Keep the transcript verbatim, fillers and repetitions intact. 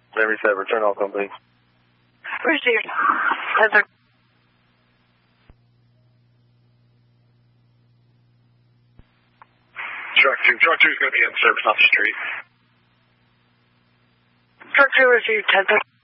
Every set, return all company. Received. ten thirty. Truck two. Truck two is going to be in service off the street. Truck two received ten thirty.